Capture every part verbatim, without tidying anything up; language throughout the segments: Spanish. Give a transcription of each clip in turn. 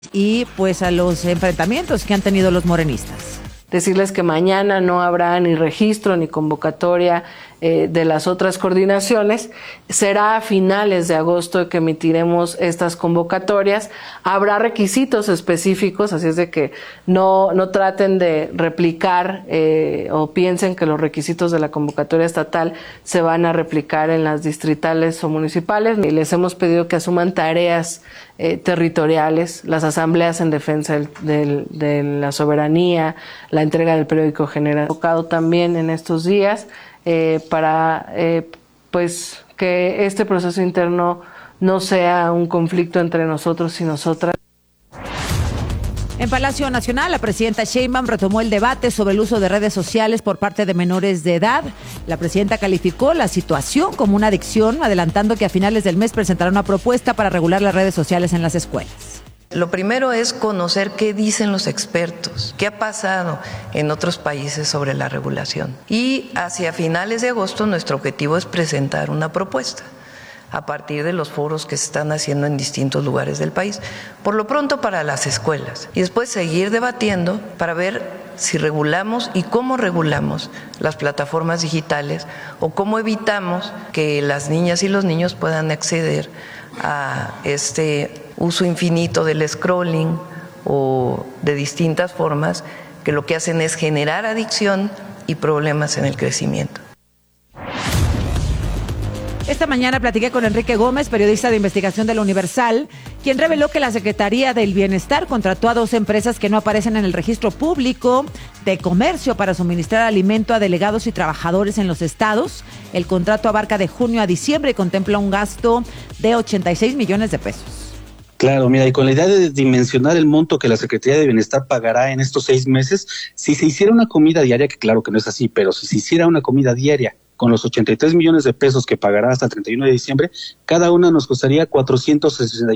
y pues a los enfrentamientos que han tenido los morenistas. Decirles que mañana no habrá ni registro ni convocatoria eh, de las otras coordinaciones. Será a finales de agosto que emitiremos estas convocatorias. Habrá requisitos específicos, así es de que no, no traten de replicar eh, o piensen que los requisitos de la convocatoria estatal se van a replicar en las distritales o municipales. Y les hemos pedido que asuman tareas eh, territoriales, las asambleas en defensa del, del, de la soberanía, la entrega del periódico general, enfocado también en estos días eh, para eh, pues que este proceso interno no sea un conflicto entre nosotros y nosotras. En Palacio Nacional, la presidenta Sheinbaum retomó el debate sobre el uso de redes sociales por parte de menores de edad. La presidenta calificó la situación como una adicción, adelantando que a finales del mes presentará una propuesta para regular las redes sociales en las escuelas. Lo primero es conocer qué dicen los expertos, qué ha pasado en otros países sobre la regulación. Y hacia finales de agosto nuestro objetivo es presentar una propuesta a partir de los foros que se están haciendo en distintos lugares del país, por lo pronto para las escuelas, y después seguir debatiendo para ver si regulamos y cómo regulamos las plataformas digitales o cómo evitamos que las niñas y los niños puedan acceder a este uso infinito del scrolling o de distintas formas que lo que hacen es generar adicción y problemas en el crecimiento. Esta mañana platiqué con Enrique Gómez, periodista de investigación de La Universal, quien reveló que la Secretaría del Bienestar contrató a dos empresas que no aparecen en el registro público de comercio para suministrar alimento a delegados y trabajadores en los estados. El contrato abarca de junio a diciembre y contempla un gasto de ochenta y seis millones de pesos. Claro, mira, y con la idea de dimensionar el monto que la Secretaría de Bienestar pagará en estos seis meses, si se hiciera una comida diaria, que claro que no es así, pero si se hiciera una comida diaria con los ochenta y tres millones de pesos que pagará hasta el treinta y uno de diciembre, cada una nos costaría cuatrocientos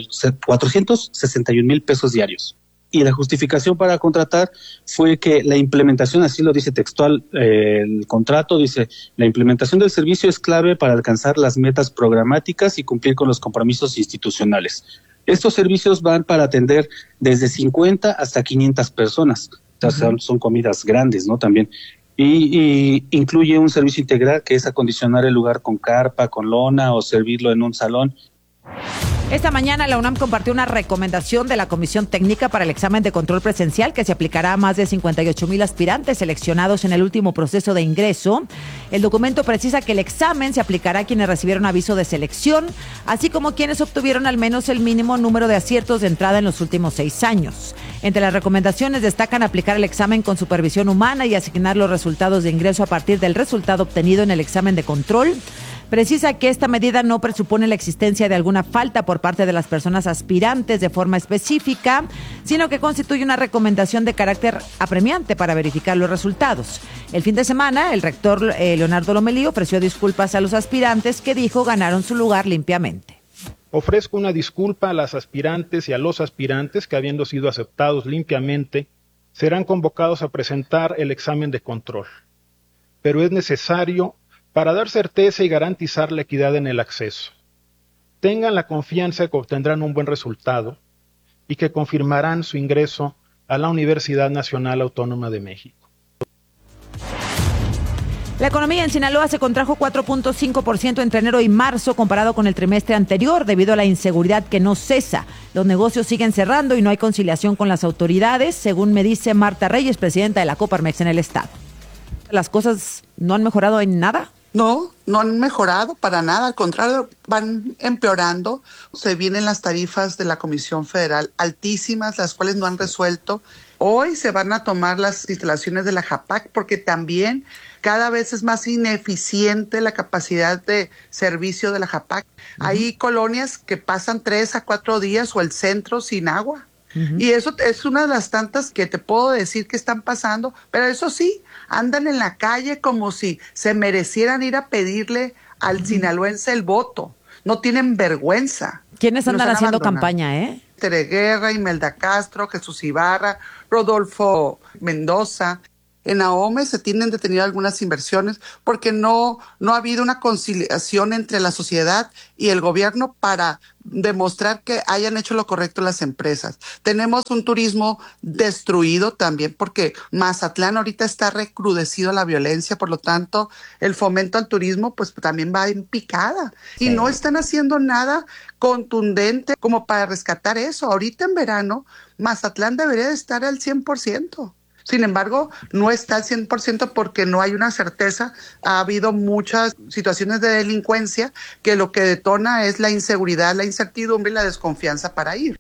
sesenta y un mil pesos diarios. Y la justificación para contratar fue que la implementación, así lo dice textual eh, el contrato, dice, la implementación del servicio es clave para alcanzar las metas programáticas y cumplir con los compromisos institucionales. Estos servicios van para atender desde cincuenta hasta quinientas personas, o sea, son, son comidas grandes, ¿no? También. Y, y incluye un servicio integral que es acondicionar el lugar con carpa, con lona o servirlo en un salón. Esta mañana la UNAM compartió una recomendación de la Comisión Técnica para el Examen de Control Presencial que se aplicará a más de cincuenta y ocho mil aspirantes seleccionados en el último proceso de ingreso. El documento precisa que el examen se aplicará a quienes recibieron aviso de selección, así como quienes obtuvieron al menos el mínimo número de aciertos de entrada en los últimos seis años. Entre las recomendaciones destacan aplicar el examen con supervisión humana y asignar los resultados de ingreso a partir del resultado obtenido en el examen de control. Precisa que esta medida no presupone la existencia de alguna falta por parte de las personas aspirantes de forma específica, sino que constituye una recomendación de carácter apremiante para verificar los resultados. El fin de semana, el rector eh, Leonardo Lomelí ofreció disculpas a los aspirantes que dijo ganaron su lugar limpiamente. Ofrezco una disculpa a las aspirantes y a los aspirantes que, habiendo sido aceptados limpiamente, serán convocados a presentar el examen de control. Pero es necesario para dar certeza y garantizar la equidad en el acceso. Tengan la confianza que obtendrán un buen resultado y que confirmarán su ingreso a la Universidad Nacional Autónoma de México. La economía en Sinaloa se contrajo cuatro punto cinco por ciento entre enero y marzo comparado con el trimestre anterior debido a la inseguridad que no cesa. Los negocios siguen cerrando y no hay conciliación con las autoridades, según me dice Marta Reyes, presidenta de la Coparmex en el estado. ¿Las cosas no han mejorado en nada? No, no han mejorado para nada, al contrario, van empeorando. Se vienen las tarifas de la Comisión Federal altísimas, las cuales no han resuelto. Hoy se van a tomar las instalaciones de la JAPAC porque también cada vez es más ineficiente la capacidad de servicio de la JAPAC. Uh-huh. Hay colonias que pasan tres a cuatro días o el centro sin agua. Uh-huh. Y eso es una de las tantas que te puedo decir que están pasando, pero eso sí, andan en la calle como si se merecieran ir a pedirle al uh-huh. sinaloense el voto. No tienen vergüenza. ¿Quiénes andan haciendo campaña, eh? Tere Guerra, Imelda Castro, Jesús Ibarra, Rodolfo Mendoza. En AOME se tienen detenido algunas inversiones porque no, no ha habido una conciliación entre la sociedad y el gobierno para demostrar que hayan hecho lo correcto las empresas. Tenemos un turismo destruido también porque Mazatlán ahorita está recrudecido la violencia, por lo tanto el fomento al turismo pues también va en picada y no están haciendo nada contundente como para rescatar eso. Ahorita en verano Mazatlán debería de estar al cien por ciento. Sin embargo, no está al cien por ciento porque no hay una certeza. Ha habido muchas situaciones de delincuencia que lo que detona es la inseguridad, la incertidumbre y la desconfianza para ir.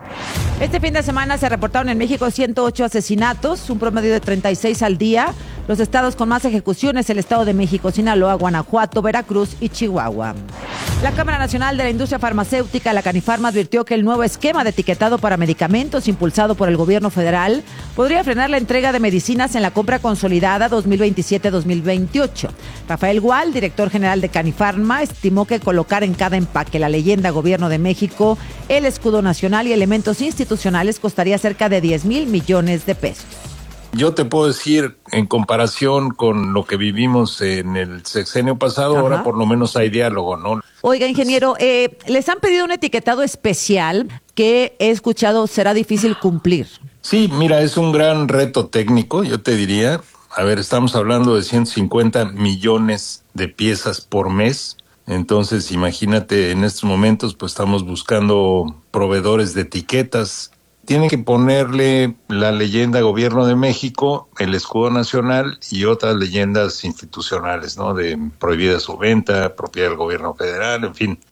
Este fin de semana se reportaron en México ciento ocho asesinatos, un promedio de treinta y seis al día. Los estados con más ejecuciones, el Estado de México, Sinaloa, Guanajuato, Veracruz y Chihuahua. La Cámara Nacional de la Industria Farmacéutica, la Canifarma, advirtió que el nuevo esquema de etiquetado para medicamentos impulsado por el gobierno federal podría frenar la entrega de medicinas en la compra consolidada dos mil veintisiete dos mil veintiocho. Rafael Gual, director general de Canifarma, estimó que colocar en cada empaque la leyenda Gobierno de México, el escudo nacional y elementos institucionales costaría cerca de diez mil millones de pesos. Yo te puedo decir, en comparación con lo que vivimos en el sexenio pasado, Ajá. ahora por lo menos hay diálogo, ¿no? Oiga, ingeniero, eh, les han pedido un etiquetado especial que he escuchado será difícil cumplir. Sí, mira, es un gran reto técnico, yo te diría. A ver, estamos hablando de ciento cincuenta millones de piezas por mes. Entonces, imagínate, en estos momentos, pues estamos buscando proveedores de etiquetas. Tienen que ponerle la leyenda Gobierno de México, el escudo nacional y otras leyendas institucionales, ¿no? De prohibida su venta, propiedad del gobierno federal, en fin.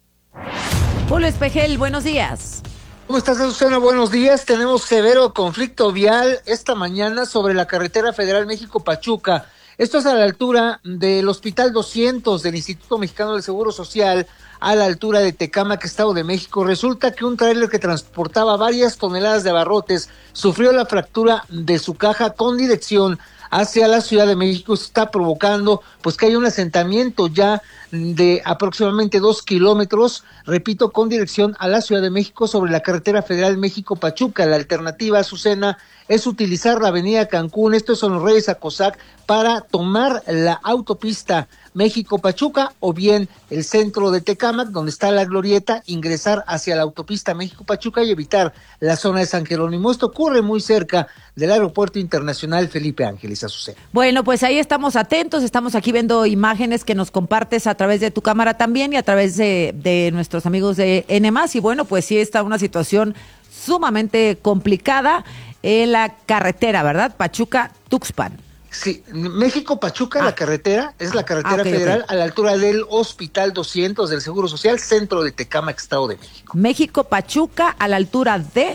Julio Espejel, buenos días. ¿Cómo estás, Azucena? Buenos días. Tenemos severo conflicto vial esta mañana sobre la carretera federal México-Pachuca. Esto es a la altura del Hospital doscientos del Instituto Mexicano del Seguro Social, a la altura de Tecámac, Estado de México. Resulta que un tráiler que transportaba varias toneladas de abarrotes sufrió la fractura de su caja con dirección hacia la Ciudad de México. Esto está provocando pues que haya un asentamiento ya de aproximadamente dos kilómetros, repito, con dirección a la Ciudad de México sobre la carretera federal México-Pachuca. La alternativa, Azucena, es utilizar la avenida Cancún, estos son los Reyes Acosac, para tomar la autopista México-Pachuca o bien el centro de Tecámac, donde está la glorieta, ingresar hacia la autopista México-Pachuca y evitar la zona de San Jerónimo. Esto ocurre muy cerca del Aeropuerto Internacional Felipe Ángeles, Azucena. Bueno, pues ahí estamos atentos, estamos aquí viendo imágenes que nos compartes a través de tu cámara también y a través de, de nuestros amigos de N más, y bueno, pues sí está una situación sumamente complicada en la carretera, ¿verdad? Pachuca-Tuxpan. Sí, México-Pachuca, ah. la carretera, es la carretera ah, okay, federal okay. a la altura del Hospital doscientos del Seguro Social, centro de Tecámac, Estado de México. México-Pachuca a la altura de...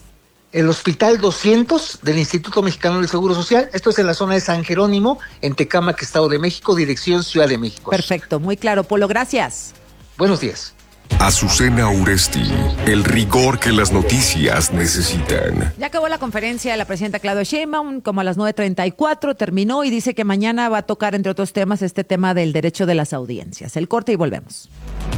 El Hospital doscientos del Instituto Mexicano del Seguro Social, esto es en la zona de San Jerónimo, en Tecámac, Estado de México, dirección Ciudad de México. Perfecto, muy claro, Polo, gracias. Buenos días. Azucena Uresti, el rigor que las noticias necesitan. Ya acabó la conferencia de la presidenta Claudia Sheinbaum, como a las nueve treinta y cuatro terminó y dice que mañana va a tocar, entre otros temas, este tema del derecho de las audiencias. El corte y volvemos.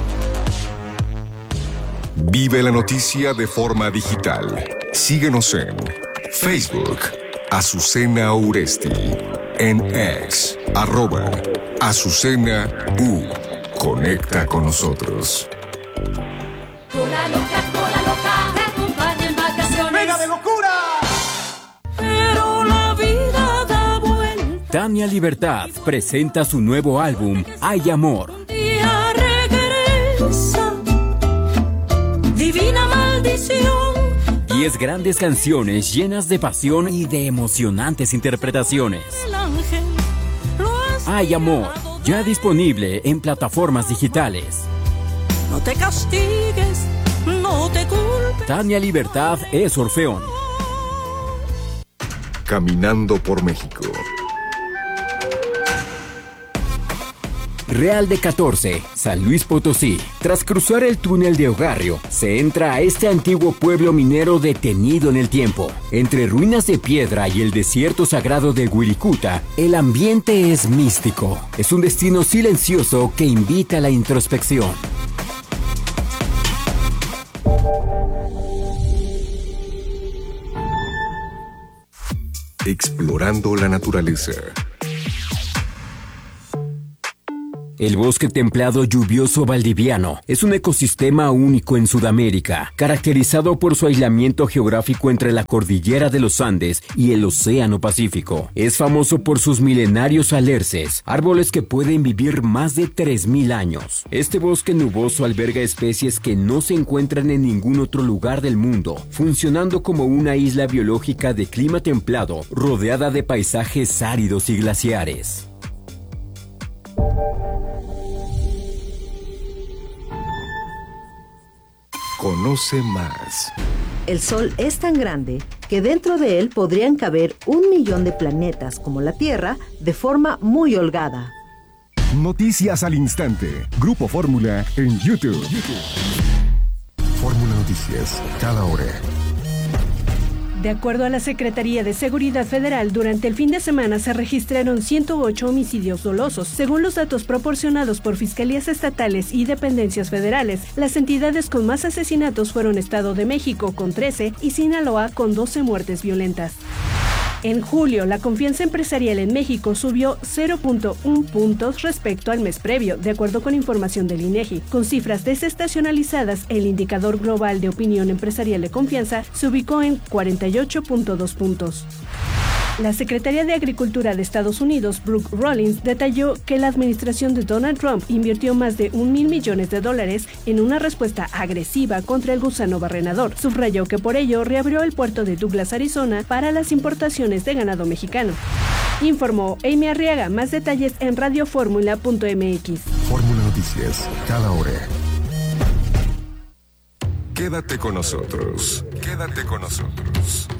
Vive la noticia de forma digital. Síguenos en Facebook, Azucena Uresti, en X, arroba Azucena U. Conecta con nosotros. Cola loca, cola loca, te acompaña en vacaciones. ¡Venga de locura! Pero la vida da vuelta. Tania Libertad presenta su nuevo álbum, Hay Amor. Un día regresa, divina maldición. Diez grandes canciones llenas de pasión y de emocionantes interpretaciones. El ángel lo ha Hay Amor, ya disponible en plataformas digitales. No te castigues, no te culpes. Tania Libertad es Orfeón. Caminando por México. Real de catorce, San Luis Potosí. Tras cruzar el túnel de Ogarrio, se entra a este antiguo pueblo minero detenido en el tiempo. Entre ruinas de piedra y el desierto sagrado de Wirikuta, el ambiente es místico. Es un destino silencioso que invita a la introspección. explorando la naturaleza. El bosque templado lluvioso valdiviano es un ecosistema único en Sudamérica, caracterizado por su aislamiento geográfico entre la cordillera de los Andes y el Océano Pacífico. Es famoso por sus milenarios alerces, árboles que pueden vivir más de tres mil años. Este bosque nuboso alberga especies que no se encuentran en ningún otro lugar del mundo, funcionando como una isla biológica de clima templado, rodeada de paisajes áridos y glaciares. Conoce más. El Sol es tan grande que dentro de él podrían caber un millón de planetas como la Tierra de forma muy holgada. Noticias al instante. Grupo Fórmula en YouTube. Fórmula Noticias, cada hora. De acuerdo a la Secretaría de Seguridad Federal, durante el fin de semana se registraron ciento ocho homicidios dolosos. Según los datos proporcionados por fiscalías estatales y dependencias federales, las entidades con más asesinatos fueron Estado de México con trece y Sinaloa con doce muertes violentas. En julio, la confianza empresarial en México subió cero punto uno puntos respecto al mes previo, de acuerdo con información del INEGI. Con cifras desestacionalizadas, el indicador global de opinión empresarial de confianza se ubicó en cuarenta y ocho punto dos puntos. La secretaria de Agricultura de Estados Unidos, Brooke Rollins, detalló que la administración de Donald Trump invirtió más de un mil millones de dólares en una respuesta agresiva contra el gusano barrenador. Subrayó que por ello reabrió el puerto de Douglas, Arizona, para las importaciones de ganado mexicano. Informó Amy Arriaga. Más detalles en radio fórmula punto m x. Fórmula Noticias, cada hora. Quédate con nosotros. Quédate con nosotros.